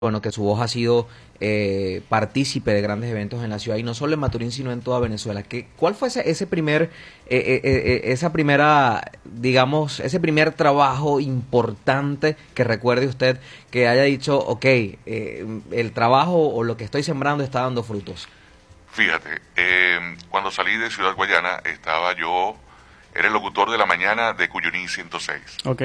bueno, que su voz ha sido partícipe de grandes eventos en la ciudad y no solo en Maturín sino en toda Venezuela. ¿Cuál fue ese primer, esa primera, digamos, ese primer trabajo importante que recuerde usted que haya dicho, ok, el trabajo o lo que estoy sembrando está dando frutos? Fíjate, cuando salí de Ciudad Guayana era el locutor de la mañana de Cuyuní 106. Ok.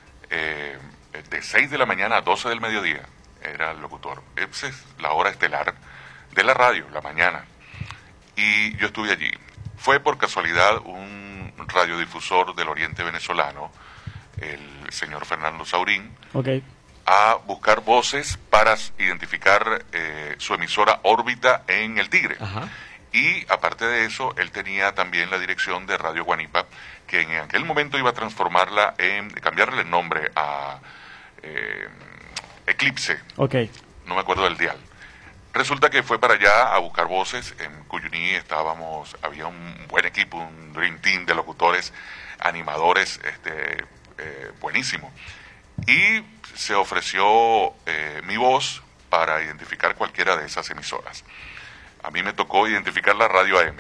De 6 de la mañana a 12 del mediodía era el locutor. Esa es la hora estelar de la radio, la mañana. Y yo estuve allí. Fue por casualidad un radiodifusor del oriente venezolano, el señor Fernando Saurín, Okay. a buscar voces para identificar su emisora órbita en El Tigre. Ajá. Y aparte de eso, él tenía también la dirección de Radio Guanipa, que en aquel momento iba a transformarla cambiarle el nombre a Eclipse. Okay. No me acuerdo del dial. Resulta que fue para allá a buscar voces. En Cuyuní había un buen equipo, un dream team de locutores, animadores, buenísimo. Y se ofreció mi voz para identificar cualquiera de esas emisoras. A mí me tocó identificar la radio AM.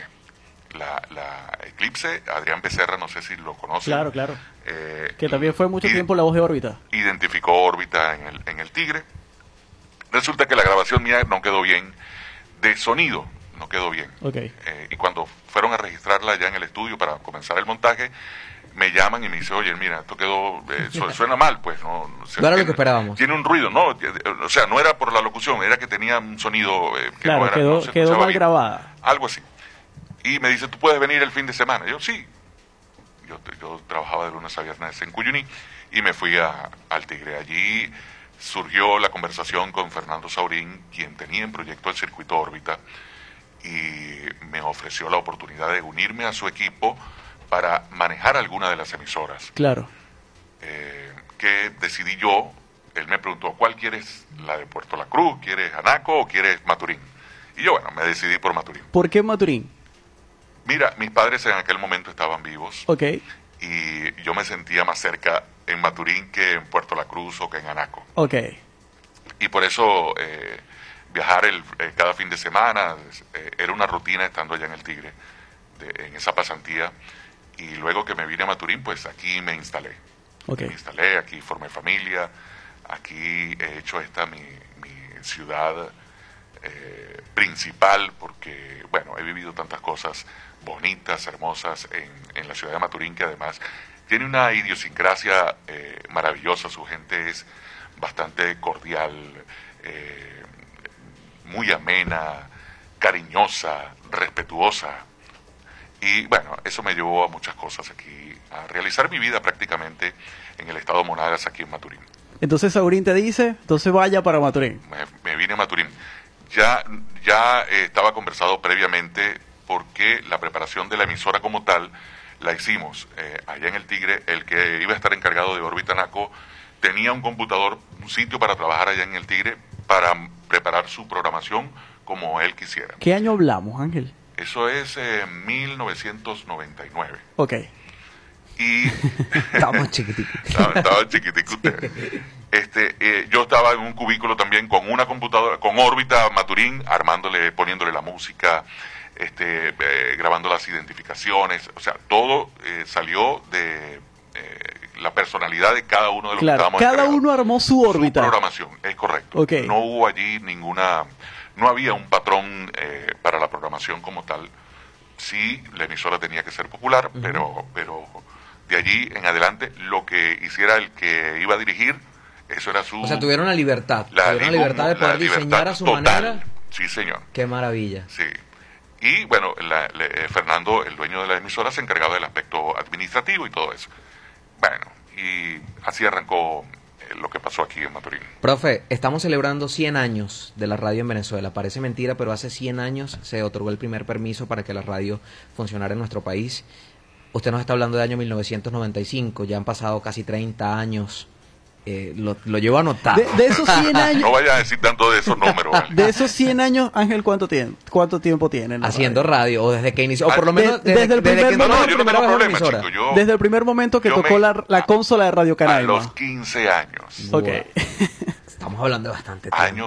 La Eclipse, Adrián Becerra, no sé si lo conocen. Claro, claro. Que también fue mucho tiempo la voz de órbita. Identificó órbita en el Tigre. Resulta que la grabación mía no quedó bien, de sonido no quedó bien. Okay. Y cuando fueron a registrarla ya en el estudio para comenzar el montaje, me llaman y me dicen, oye, mira, esto quedó, suena mal, pues. No era lo que esperábamos. Tiene un ruido, ¿no? O sea, no era por la locución, era que tenía un sonido que claro, quedó mal grabada. Algo así. Y me dice, ¿tú puedes venir el fin de semana? Yo, sí. Yo trabajaba de lunes a viernes en Cuyuní y me fui al Tigre. Allí surgió la conversación con Fernando Saurín, quien tenía en proyecto el circuito órbita, y me ofreció la oportunidad de unirme a su equipo para manejar alguna de las emisoras. Claro. Que decidí yo. Él me preguntó, ¿cuál quieres? ¿La de Puerto La Cruz? ¿Quieres Anaco o quieres Maturín? Y yo, bueno, me decidí por Maturín. ¿Por qué Maturín? Mira, mis padres en aquel momento estaban vivos. Ok. Y yo me sentía más cerca en Maturín que en Puerto La Cruz o que en Anaco. Ok. Y por eso viajar cada fin de semana era una rutina estando allá en el Tigre, en esa pasantía. Y luego que me vine a Maturín, pues aquí me instalé. Okay. Me instalé, aquí formé familia, aquí he hecho esta mi ciudad principal, porque, bueno, he vivido tantas cosas bonitas, hermosas en la ciudad de Maturín, que además tiene una idiosincrasia maravillosa. Su gente es bastante cordial, muy amena, cariñosa, respetuosa. Y bueno, eso me llevó a muchas cosas aquí, a realizar mi vida prácticamente en el estado Monagas, aquí en Maturín. Entonces Saurín te dice, entonces vaya para Maturín. Me vine a Maturín. Ya estaba conversado previamente, porque la preparación de la emisora como tal la hicimos allá en el Tigre. El que iba a estar encargado de órbita Anaco tenía un computador, un sitio para trabajar allá en el Tigre, para preparar su programación como él quisiera. ¿Qué año hablamos, Ángel? Eso es 1999. Ok. Y Estamos chiquiticos. Estaba chiquitico usted. Yo estaba en un cubículo también con una computadora, con órbita Maturín, poniéndole la música, grabando las identificaciones. O sea, todo salió de la personalidad de cada uno de los que estábamos cada encargados. Uno armó su órbita. Su programación, es correcto. Okay. No hubo allí no había un patrón para la programación como tal. Sí, la emisora tenía que ser popular, pero de allí en adelante lo que hiciera el que iba a dirigir, eso era su... O sea, tuvieron la libertad. Tuvieron la libertad de poder diseñar a su total. manera. Sí, señor. Qué maravilla. Sí. Y bueno, Fernando, el dueño de la emisora, se encargaba del aspecto administrativo y todo eso. Bueno, y así arrancó lo que pasó aquí en Maturín. Profe, estamos celebrando 100 años de la radio en Venezuela. Parece mentira, pero hace 100 años se otorgó el primer permiso para que la radio funcionara en nuestro país. Usted nos está hablando de año 1995, ya han pasado casi 30 años. Lo llevo anotado. De esos 100 años... No vaya a decir tanto de esos números. ¿Vale? De esos 100 años, Ángel, ¿cuánto tiempo tienen? Haciendo radio, o desde que inició, o por lo menos desde el primer que yo no tengo problema, chico. Desde el primer momento que tocó la consola de Radio Canaima. A los 15 años. Ok. Estamos hablando de bastante tiempo. Años